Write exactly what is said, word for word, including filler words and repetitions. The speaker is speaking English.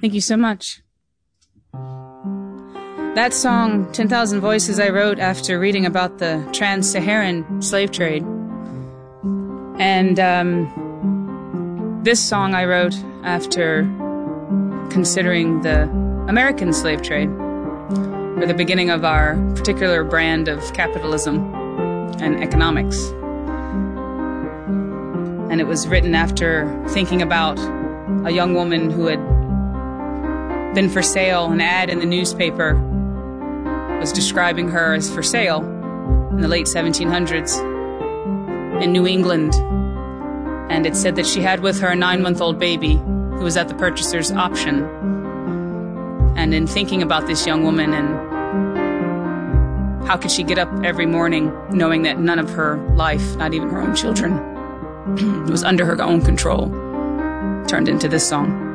Thank you so much. That song, ten thousand Voices, I wrote after reading about the trans-Saharan slave trade. And um, this song I wrote after considering the American slave trade, or the beginning of our particular brand of capitalism and economics. And it was written after thinking about a young woman who had been for sale. An ad in the newspaper was describing her as for sale in the late seventeen hundreds in New England. And it said that she had with her a nine-month-old baby who was at the purchaser's option. And in thinking about this young woman and how could she get up every morning knowing that none of her life, not even her own children, was under her own control, turned into this song.